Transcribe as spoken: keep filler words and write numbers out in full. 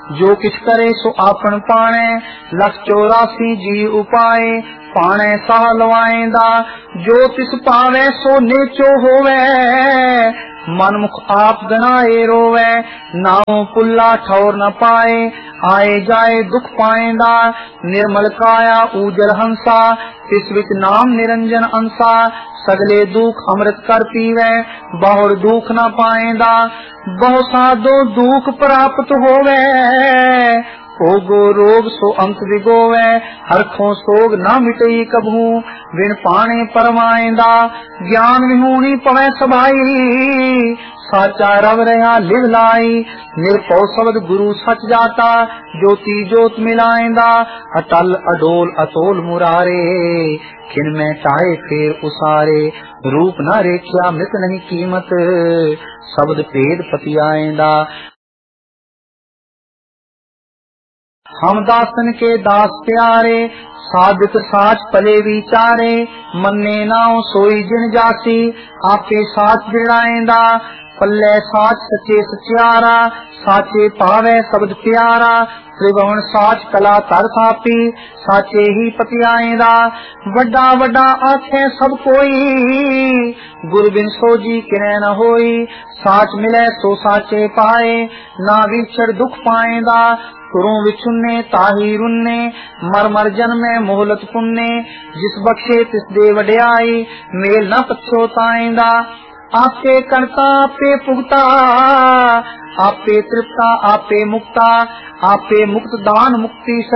जो किछ करे सो आपन पाणे, लख चौरासी जी उपाय पाणे सह लवाएंदा। जो तिस पावे सो नेचो होवे, मनमुख आप गनाए रोवे। नाव पुल्ला ठौर न पाए, आए जाए दुख पाएंदा। निर्मल काया ऊजल हंसा, तिस विच नाम निरंजन अंसा। सगले दुख अमृत कर पीवे, बहुर दुख न पाएंदा। बहु साधो दुख प्राप्त होवे, ओगो रोग सो अंत विगोवे। हरखों सोग न मिटई कभू, बिन पाने परमाएंदा। ज्ञान विहूणी पवै सभाई, साचा रव रहा लिव लाई। निर्भव शब्द गुरु सच जाता, ज्योति ज्योत मिलाएंदा। अटल अडोल अतोल मुरारे, खिन में चाहे फेर उसारे। रूप न रेखिया मृत नहीं कीमत, शब्द भेद पतियाएंदा। हम दासन के दास प्यारे, साधिक साच पले विचारे। मन्ने नाव सोई जिन जासी, आपे साच बिड़ाएंदा। पल्ले साच सचे सचियारा, साचे पावे शब्द प्यारा। त्रिभुवन साच कला तर थापी, साचे ही पतियाएंदा। वड्डा वड्डा आखे सब कोई, गुरु बिन सोजी किने न होई। साच मिले सो साचे पाए, ना विछड़ दुख पाएंदा। तुरों विचुन्ने ताही रुन्ने, मर मर जन्मे मोहलत पुन्ने। जिस बख्शे तिस दे वड्याई, मेल न पछोताएंदा। आपे करता आपे पुगता, आपे तृप्ता आपे मुक्ता। आपे मुक्त दान मुक्ति